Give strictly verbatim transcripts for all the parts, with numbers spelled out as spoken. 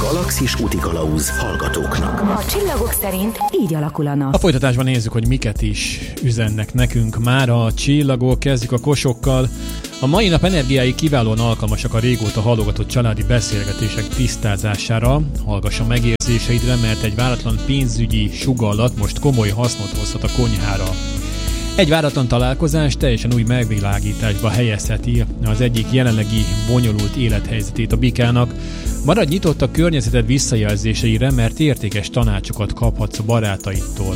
Galaxis útikalauz hallgatóknak. A csillagok szerint így alakul a nap. A folytatásban nézzük, hogy miket is üzennek nekünk már a csillagok. Kezdjük a kosokkal. A mai nap energiái kiválóan alkalmasak a régóta halogatott családi beszélgetések tisztázására. Hallgass a megérzéseidre, mert egy váratlan pénzügyi sugallat most komoly hasznot hozhat a konyhára. Egy váratlan találkozás teljesen új megvilágításba helyezheti az egyik jelenlegi bonyolult élethelyzetét a bikának. Maradj nyitott a környezeted visszajelzéseire, mert értékes tanácsokat kaphatsz a barátaidtól.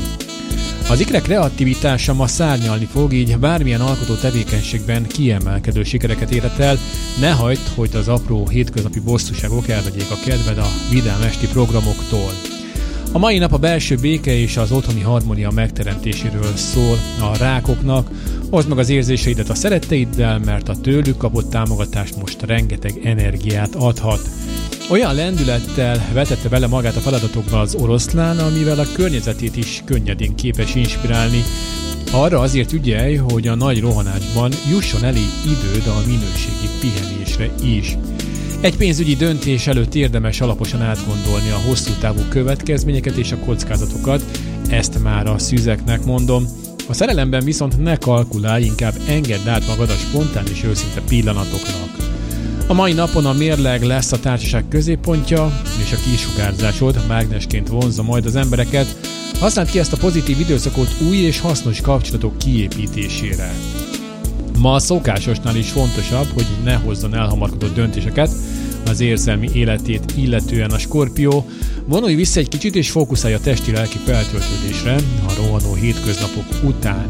Az ikre kreativitása ma szárnyalni fog, így bármilyen alkotó tevékenységben kiemelkedő sikereket érhet el. Ne hagyd, hogy az apró hétköznapi bosszúságok elvegyék a kedved a vidám esti programoktól. A mai nap a belső béke és az otthoni harmónia megteremtéséről szól a rákoknak. Hozd meg az érzéseidet a szeretteiddel, mert a tőlük kapott támogatás most rengeteg energiát adhat. Olyan lendülettel vetette bele magát a feladatokba az oroszlán, amivel a környezetét is könnyedén képes inspirálni. Arra azért ügyelj, hogy a nagy rohanásban jusson elég időd a minőségi pihenésre is. Egy pénzügyi döntés előtt érdemes alaposan átgondolni a hosszú távú következményeket és a kockázatokat, ezt már a szűzeknek mondom. A szerelemben viszont ne kalkulálj, inkább engedd át magad a spontán és őszinte pillanatoknak. A mai napon a mérleg lesz a társaság középpontja, és a kisugárzásod mágnesként vonzza majd az embereket. Használd ki ezt a pozitív időszakot új és hasznos kapcsolatok kiépítésére. Ma a szokásosnál is fontosabb, hogy ne hozzon elhamarkodott döntéseket az érzelmi életét illetően a Skorpió. Vonulj vissza egy kicsit és fókuszálj a testi-lelki feltöltődésre a rohanó hétköznapok után.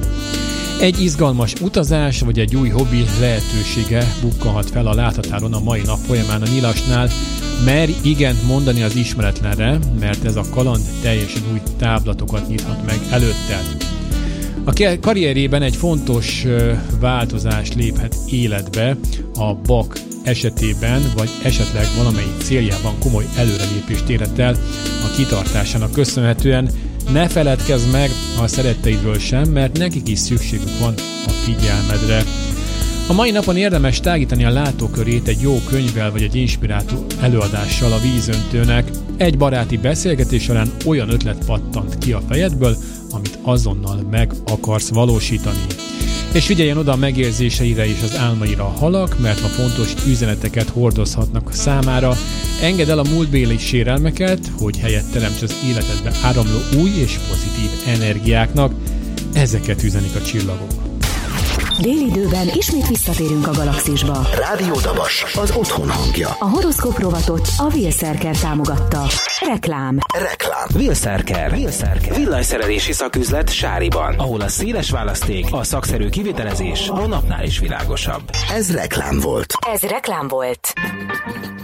Egy izgalmas utazás vagy egy új hobbi lehetősége bukkanhat fel a láthatáron a mai nap folyamán a nyilasnál. Merj igent mondani az ismeretlenre, mert ez a kaland teljesen új táblatokat nyithat meg előtted. A karrierében egy fontos változás léphet életbe a bak esetében, vagy esetleg valamelyik céljában komoly előrelépést érhet el a kitartásának köszönhetően. Ne feledkezz meg a szeretteidről sem, mert nekik is szükségük van a figyelmedre. A mai napon érdemes tágítani a látókörét egy jó könyvvel vagy egy inspiráló előadással a vízöntőnek. Egy baráti beszélgetés során olyan ötlet pattant ki a fejedből, amit azonnal meg akarsz valósítani. És figyeljen oda a megérzéseire és az álmaira a halak, mert ma fontos üzeneteket hordozhatnak számára. Engedd el a múltbéli sérelmeket, hogy helyet teremts az életedbe áramló új és pozitív energiáknak. Ezeket üzenik a csillagok. Déli időben ismét visszatérünk a Galaxisba. Rádió Dabas, az otthon hangja. A horoszkóp rovatot a Wheelszerker támogatta. Reklám. Reklám. Wheelszerker. Wheelszerker. Villanyszerelési szaküzlet Sáriban, ahol a széles választék, a szakszerű kivitelezés a napnál is világosabb. Ez reklám volt. Ez reklám volt.